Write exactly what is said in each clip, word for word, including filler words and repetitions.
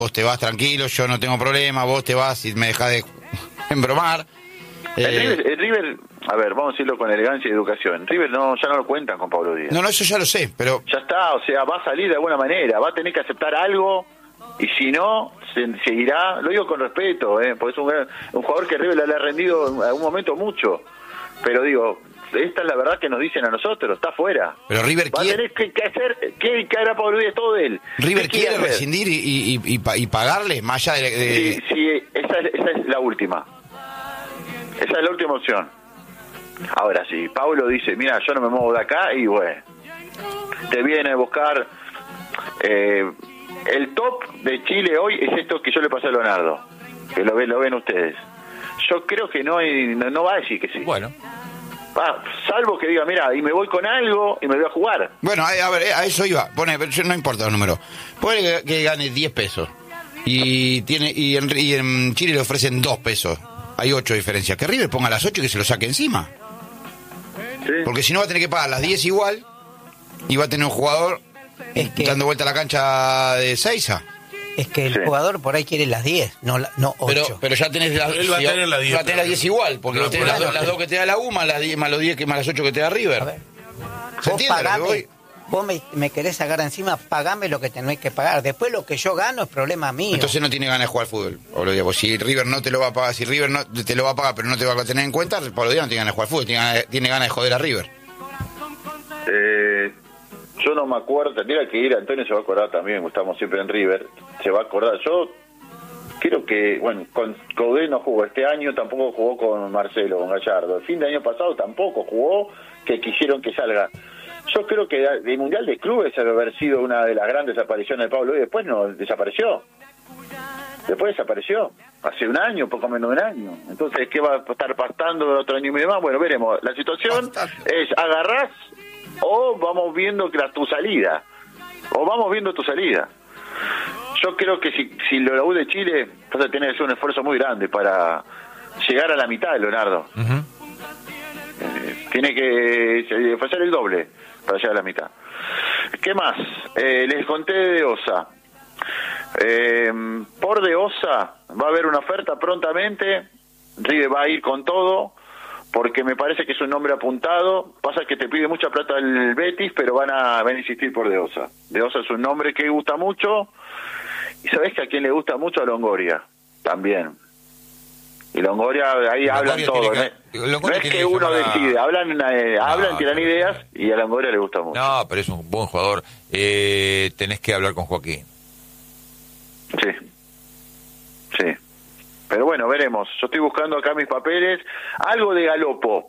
vos te vas tranquilo, yo no tengo problema, vos te vas y me dejás de embromar. El, Eh, River, el River, a ver, vamos a decirlo con elegancia y educación. River no, ya no lo cuentan con Pablo Díaz. no, no, eso ya lo sé, pero... Ya está, o sea, va a salir de alguna manera, va a tener que aceptar algo y si no, se, seguirá, lo digo con respeto, ¿eh? Porque es un, gran- un jugador que River le ha rendido en algún momento mucho, pero digo, esta es la verdad que nos dicen a nosotros, está fuera. Pero River Va a quiere... tener que, que hacer, ¿qué que hará Pablo Díaz? Todo él. River ¿Qué quiere hacer? rescindir y, y, y, y pa- y pagarle, más allá de... de- Sí, sí, esa es, esa es la última. Esa es la última opción. Ahora sí, Pablo dice, mira, yo no me muevo de acá y bueno, te viene a buscar... Eh, el top de Chile hoy es esto que yo le pasé a Leonardo, que lo ven, lo ven ustedes. Yo creo que no, hay, no, no va a decir que sí. Bueno. Ah, salvo que diga, mira, y me voy con algo y me voy a jugar. Bueno, a, a ver, a eso iba. Pone, pero yo- no importa los números. Pone que, que gane diez pesos. Y tiene y en, y en Chile le ofrecen dos pesos. Hay ocho diferencias. Que River ponga las ocho y que se lo saque encima. ¿Sí? Porque si no va a tener que pagar las diez igual. Y va a tener un jugador Es que, dando vuelta a la cancha de Seiza. es que el Sí. jugador por ahí quiere las diez, no la- no Pero, ocho. pero ya tenés las Él va a si- tener las diez, va a tener las diez igual. Porque No, vos tenés las, claro. dos- las dos que te da la U más las diez más los diez que más las ocho que te da River. A ver, ¿Se vos entiende a lo que pagame, voy? vos me, me querés sacar encima, pagame lo que tenés que pagar. Después lo que yo gano es problema mío. Entonces no tiene ganas de jugar al fútbol, Pablo Díaz. Pues si River no te lo va a pagar, si River no te lo va a pagar, pero no te va a tener en cuenta, Pablo Díaz no tiene ganas de jugar al fútbol, tiene ganas, tiene ganas de joder a River. Eh, yo no me acuerdo, tendría que ir, Antonio se va a acordar también, estamos siempre en River, se va a acordar. Yo creo que, bueno, con Coudet no jugó este año, tampoco jugó con Marcelo, con Gallardo. El fin de año pasado tampoco jugó, que quisieron que salga. Yo creo que el Mundial de Clubes debe haber sido una de las grandes apariciones de Pablo y después no desapareció. Después desapareció. Hace un año, poco menos de un año. Entonces, ¿qué va a estar pastando otro año y medio más? Bueno, veremos. La situación es, agarrás o vamos viendo que la, tu salida. O vamos viendo tu salida. Yo creo que si, si la U de Chile vas a tener que hacer un esfuerzo muy grande para llegar a la mitad, Leonardo. Ujú. Eh, tiene que eh, ofrecer el doble para llegar a la mitad. ¿Qué más? Eh, les conté de Osa. Eh, por de Osa va a haber una oferta prontamente. River va a ir con todo porque me parece que es un nombre apuntado. Pasa que te pide mucha plata el Betis, pero van a, van a insistir por de Osa. De Osa es un nombre que gusta mucho. Y sabés que a quien le gusta mucho, a Longoria también. Y Longoria, ahí Longoria hablan tiene todo. que- ¿no? Longoria No es tiene que que uno llamar a- decide, hablan, eh, hablan, No, tiran no. ideas y a Longoria le gusta mucho. No, pero es un buen jugador. Eh, tenés que hablar con Joaquín. Sí, sí. Pero bueno, veremos. Yo estoy buscando acá mis papeles. Algo de Galopo.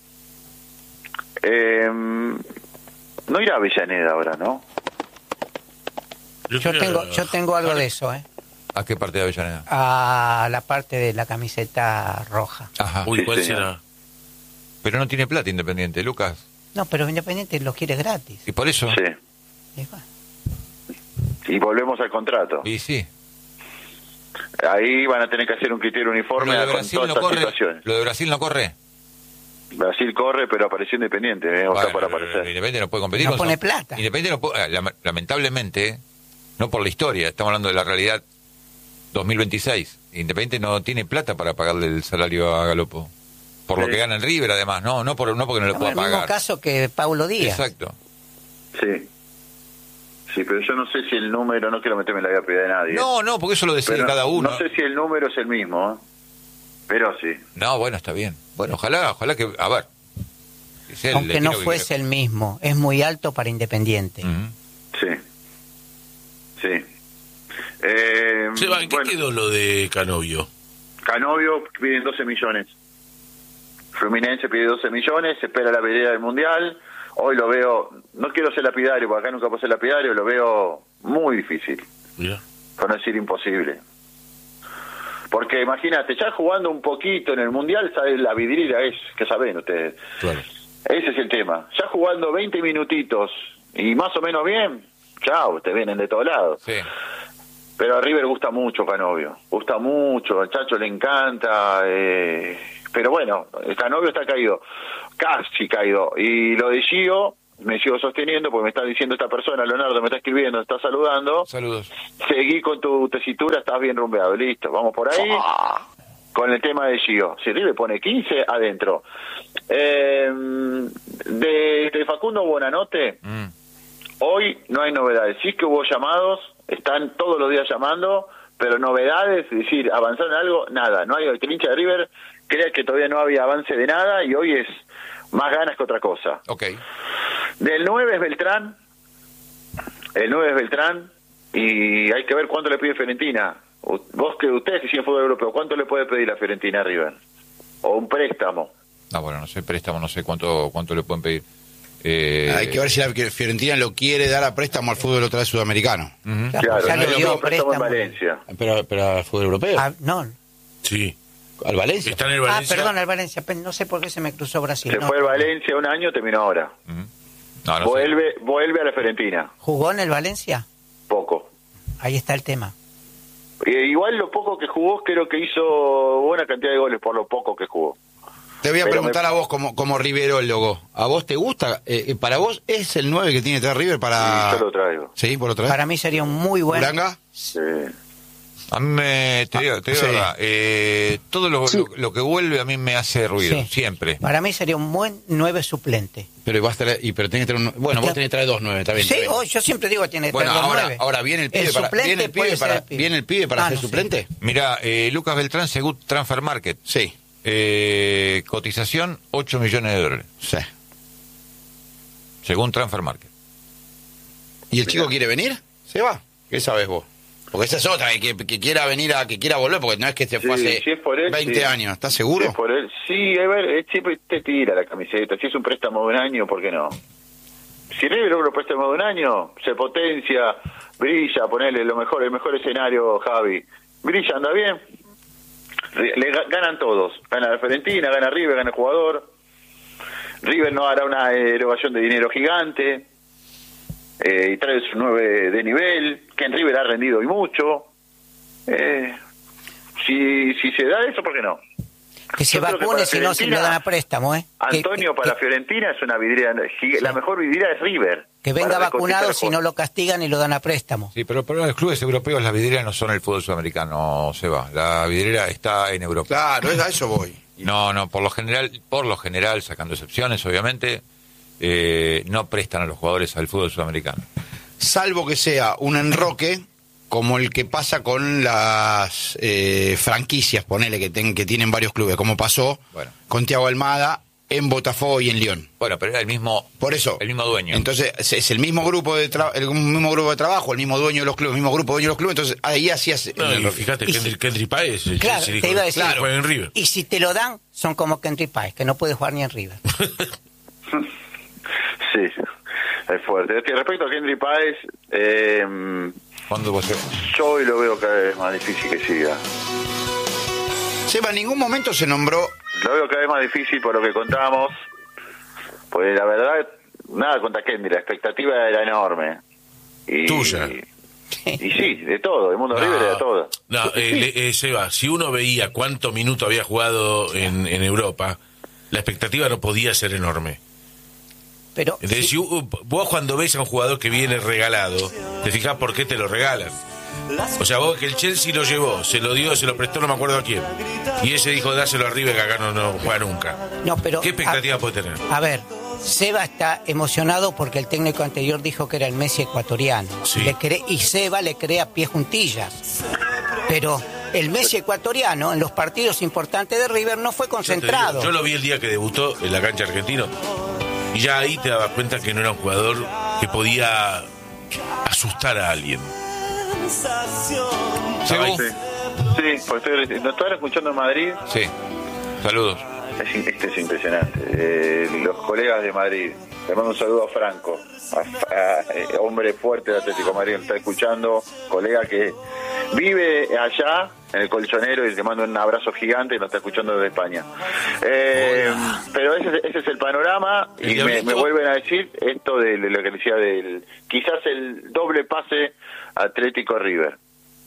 Eh, no irá a Avellaneda ahora, ¿no? Yo creo- tengo, yo tengo algo de eso, ¿eh? ¿A qué parte de Avellaneda? A la parte de la camiseta roja. Ajá. Uy, Sí, ¿cuál señor. será? Pero no tiene plata Independiente, Lucas. No, pero Independiente lo quiere gratis. Y por eso. Sí. Y bueno, Y volvemos al contrato. Y sí. Ahí van a tener que hacer un criterio uniforme Lo de con Brasil todas no estas corre. situaciones. Lo de Brasil no corre. Brasil corre, pero apareció Independiente, ¿eh? O Bueno, está para aparecer. Independiente no puede competir. No con pone eso. plata. Independiente no puede, eh, lam- lamentablemente, no por la historia, estamos hablando de la realidad dos mil veintiséis. Independiente no tiene plata para pagarle el salario a Galopo. Por lo Sí. que gana en River, además, no no por no porque no le como pueda el mismo pagar. caso que Paulo Díaz. Exacto. Sí. Sí, pero yo no sé si el número, no quiero meterme en la vida privada de nadie. No, no, porque eso lo decide Pero cada uno. No sé si el número es el mismo, ¿eh? Pero sí. No, bueno, está bien. Bueno, ojalá, ojalá que, a ver. que sea el Aunque no destino que fuese el mismo, es muy alto para Independiente. quiera. Ujú. Sí. Sí. Eh, Seba, ¿en qué bueno, quedó lo de Canovio? Canovio piden doce millones. Fluminense pide doce millones, se espera la pelea del Mundial. Hoy lo veo, no quiero ser lapidario, porque acá nunca puedo ser lapidario, lo veo muy difícil, Mira. por no decir imposible. Porque imagínate, ya jugando un poquito en el Mundial, ¿sabes? La vidriera es, que saben ustedes. Claro. Ese es el tema. Ya jugando veinte minutitos y más o menos bien, chao, te vienen de todos lados. Sí. Pero a River gusta mucho Canovio, gusta mucho, al Chacho le encanta, eh, pero bueno, el Canovio está caído, casi caído, y lo de Gio, me sigo sosteniendo, porque me está diciendo esta persona, Leonardo, me está escribiendo, me está saludando. Saludos. Seguí con tu tesitura, estás bien rumbeado, listo, vamos por ahí. Ah. Con el tema de Gio. Si River pone quince, adentro. Eh, de, de Facundo Buonanotte, mm. hoy no hay novedades. Sí que hubo llamados, están todos los días llamando, pero novedades, es decir, avanzar en algo, nada. No hay, el hincha de River cree que todavía no había avance de nada y hoy es más ganas que otra cosa. Okay. Del nueve es Beltrán, el nueve es Beltrán, y hay que ver cuánto le pide Fiorentina. Vos que ustedes que siguen fútbol europeo, ¿cuánto le puede pedir la Fiorentina a River? ¿O un préstamo? No, bueno, no sé, préstamo, no sé cuánto cuánto le pueden pedir. Eh... Hay que ver si la Fiorentina lo quiere dar a préstamo al fútbol otra vez sudamericano. Uh-huh. Claro, ya no lo dio préstamo en Valencia. Pero, pero al fútbol europeo. Ah, no. Sí. ¿Al Valencia? Está en el Valencia. Ah, perdón, al Valencia. No sé por qué se me cruzó Brasil. Se no, fue al no. Valencia un año, terminó ahora. Uh-huh. No, no vuelve, sé. vuelve a la Fiorentina. ¿Jugó en el Valencia? Poco. Ahí está el tema. Eh, igual lo poco que jugó, creo que hizo buena cantidad de goles por lo poco que jugó. Te voy a Pero preguntar me... a vos como, como riverólogo. ¿A vos te gusta? Eh, ¿Para vos es el nueve que tiene que traer River para...? Sí, yo lo traigo. ¿Sí? ¿Por otra vez? Para mí sería un muy buen... ¿Uranga? Sí. A mí me... Te digo, te digo Sí. verdad, eh, todo lo, Sí. lo, lo que vuelve a mí me hace ruido, Sí. siempre. Para mí sería un buen nueve suplente. Pero vas a traer, y pero tenés que traer un, bueno, vos tenés que traer dos nueve, está bien. Sí, está bien. oh, yo siempre digo que tiene que Bueno, tener dos ahora, nueve. ahora viene el pibe El para, suplente viene el pibe puede ser para, el pibe. viene el pibe para Ah, ser no sé. suplente. Mira, eh, Lucas Beltrán, según Transfer Market, Sí, eh, cotización ocho millones de dólares, sí. según Transfer Market. ¿Y el chico quiere venir? Se va. ¿Qué sabes vos? Porque esa es otra, que, que quiera venir a, que quiera volver, porque no es que se fue Sí, hace si es por él, veinte sí. años. ¿Estás Si seguro? es por él, sí, a ver, él siempre te tira la camiseta. Si es un préstamo de un año, ¿por qué no? Si River lo préstamo de un año, se potencia, brilla, ponerle lo mejor, el mejor escenario, Javi. Brilla, anda bien. Le ga- ganan todos. Gana la Fiorentina, gana River, gana el jugador. River no hará una erogación de dinero gigante. Eh, y trae su nueve de nivel, que en River ha rendido y mucho. Eh, si, si se da eso, ¿por qué no? Que se Yo creo que vacune para si no se Fiorentina, lo dan a préstamo, ¿eh? Que- Antonio, que, para que- Fiorentina es una vidriera, la mejor vidriera es River. que venga para vacunado reconquistar si no lo castigan y lo dan a préstamo. Sí, pero para los clubes europeos las vidrieras no son el fútbol sudamericano, se va. La vidriera está en Europa. Claro, es- a eso voy. No, no, por lo general, por lo general, sacando excepciones, obviamente, eh, no prestan a los jugadores al fútbol sudamericano. Salvo que sea un enroque como el que pasa con las eh, franquicias, ponele, que, ten- que tienen varios clubes, como pasó Bueno. con Thiago Almada en Botafogo y en Lyon. Bueno, pero era el mismo, Por eso. el mismo dueño. Entonces, es, es el mismo grupo de tra- el mismo grupo de trabajo, el mismo dueño de los clubes, el mismo grupo de dueño de los clubes, entonces ahí hacías No, el y enroque. fíjate, Y Kendry, si- Kendry Páez, el Claro, Chelsea te dijo, iba a decir. claro, juega en River. Y si te lo dan, son como Kendry Páez, que no puede jugar ni en River. Sí, es fuerte. Es que respecto a Kendry Páez, eh, ¿Cuándo vos- yo hoy lo veo cada vez más difícil que siga. Seba, en ningún momento se nombró. Lo veo cada vez más difícil por lo que contamos. Pues la verdad, nada contra Kendry, la expectativa era enorme. Y, Tuya. Y sí, de todo, el mundo de River era todo. No, Sí, eh, le- eh, Seba, si uno veía cuánto minuto había jugado en, en Europa, la expectativa no podía ser enorme. Pero Entonces, sí, si u- vos cuando ves a un jugador que viene regalado, te fijas por qué te lo regalan. O sea, vos que el Chelsea lo llevó, se lo dio, se lo prestó, no me acuerdo a quién. Y ese dijo, dáselo a River, que acá no, no juega nunca. no, pero ¿Qué expectativa a, puede tener? a ver, Seba está emocionado porque el técnico anterior dijo que era el Messi ecuatoriano. Sí. Le cree, y Seba le cree a pie juntillas. Pero el Messi ecuatoriano en los partidos importantes de River no fue Yo te concentrado. digo, Yo lo vi el día que debutó en la cancha argentino. Y ya ahí te dabas cuenta que no era un jugador que podía asustar a alguien. Estaba ahí. ¿Segu? Sí, sí, porque estoy, nos estaban escuchando en Madrid. Sí, saludos. Es, in- este es impresionante. Eh, los colegas de Madrid. Le mando un saludo a Franco, a, a- eh, hombre fuerte de Atlético de Madrid, que está escuchando, colega que vive allá en el Colchonero y le mando un abrazo gigante y nos está escuchando desde España. Eh, pero ese, ese es el panorama ¿El y me, diablito? me vuelven a decir esto de, de lo que decía del quizás el doble pase Atlético River.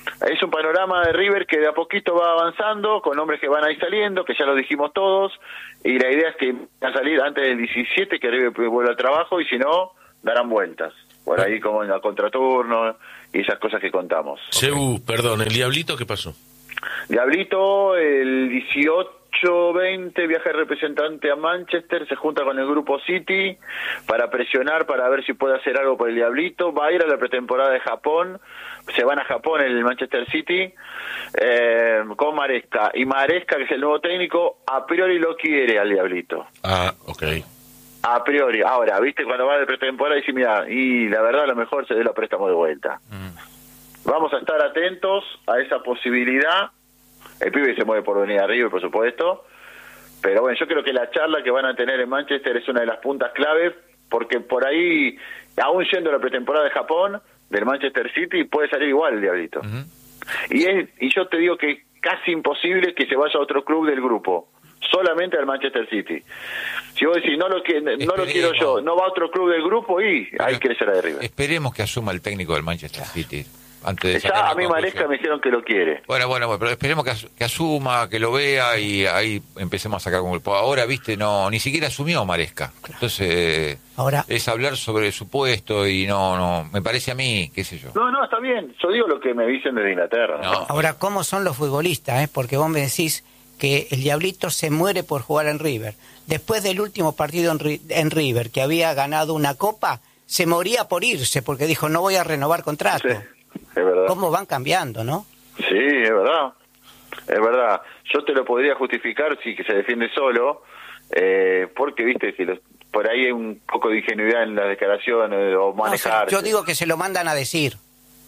Es un panorama de River que de a poquito va avanzando, con hombres que van ahí saliendo, que ya lo dijimos todos, y la idea es que van a salir antes del diecisiete, que River vuelva al trabajo, y si no, darán vueltas. Por ahí como en la contraturno y esas cosas que contamos. Sebu, perdón, ¿el Diablito qué pasó? Diablito, el dieciocho veinte viaja el representante a Manchester, se junta con el grupo City para presionar, para ver si puede hacer algo por el Diablito. Va a ir a la pretemporada de Japón, se van a Japón el Manchester City eh, con Maresca. Y Maresca, que es el nuevo técnico, a priori lo quiere al Diablito. Ah, ok. A priori. Ahora, viste, cuando va de pretemporada dice, mira, y la verdad a lo mejor se dé la préstamo de vuelta. Mm. Vamos a estar atentos a esa posibilidad. El pibe se mueve por venir arriba, por supuesto. Pero bueno, yo creo que la charla que van a tener en Manchester es una de las puntas clave, porque por ahí, aún yendo a la pretemporada de Japón, del Manchester City, puede salir igual el Diablito. Uh-huh. Y, es, y yo te digo que es casi imposible que se vaya a otro club del grupo, solamente al Manchester City. Si vos decís, no lo, que, no lo quiero yo, no va a otro club del grupo, y pero ahí quiere ser de River. Esperemos que asuma el técnico del Manchester City. Antes de ya a mí Maresca me dijeron que lo quiere. Bueno, bueno, bueno, pero esperemos que, as, que asuma, que lo vea y ahí empecemos a sacar como el... Ahora, viste, no, ni siquiera asumió Maresca. Entonces, ahora es hablar sobre su puesto y no, no, me parece a mí, qué sé yo. No, no, está bien. Yo digo lo que me dicen desde Inglaterra. ¿no? No. Ahora, ¿cómo son los futbolistas? Eh? Porque vos me decís que el Diablito se muere por jugar en River. Después del último partido en, en River, que había ganado una copa, se moría por irse porque dijo, no voy a renovar contrato. Sí. Es verdad. ¿Cómo van cambiando, no? Sí, es verdad. Es verdad. Yo te lo podría justificar si que se defiende solo, eh, porque viste que los, por ahí hay un poco de ingenuidad en las declaraciones o manejar. No, yo digo que se lo mandan a decir.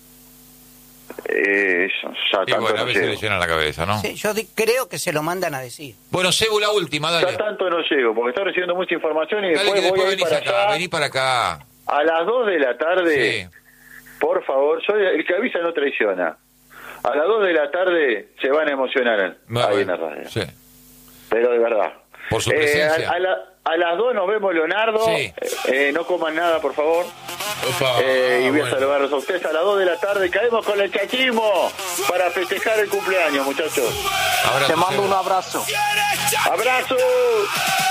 Eh, ya sí, tanto bueno, no a veces llego. le llenan la cabeza, ¿no? Sí, yo di- creo que se lo mandan a decir. Bueno, Sebu, la última, dale. Ya tanto no llego, porque estoy recibiendo mucha información y Dale, después que voy después a ir venís para acá, allá. vení para acá. A las dos de la tarde, Sí. por favor, yo el que avisa no traiciona. A las dos de la tarde se van a emocionar Bueno, ahí en la radio. Sí. Pero de verdad. Por su Eh, presencia. a, a la- a las dos nos vemos, Leonardo. Sí. Eh, no coman nada, por favor. Opa, Eh, y voy bueno. a saludarlos a ustedes a las dos de la tarde. Caemos con el chachismo para festejar el cumpleaños, muchachos. Abrazo, Te mando Sebu. un abrazo. ¡Abrazo!